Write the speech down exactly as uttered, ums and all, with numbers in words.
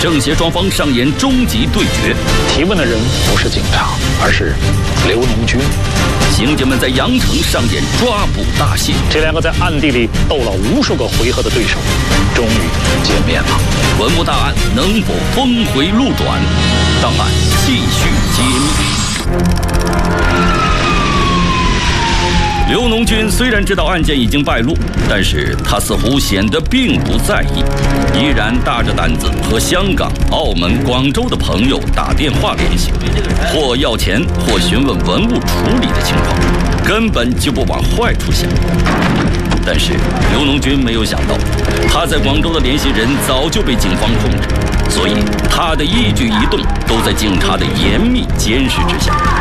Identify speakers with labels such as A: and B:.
A: 正邪双方上演终极对决。
B: 提问的人不是警察，而是刘农军。
A: 刑警们在阳城上演抓捕大戏。
B: 这两个在暗地里斗了无数个回合的对手，终于见面了。
A: 文物大案能否峰回路转？档案继续揭秘。刘农军虽然知道案件已经败露，但是他似乎显得并不在意，依然大着胆子和香港、澳门、广州的朋友打电话联系，或要钱，或询问文物处理的情况，根本就不往坏处想。但是刘农军没有想到，他在广州的联系人早就被警方控制，所以他的一举一动都在警察的严密监视之下。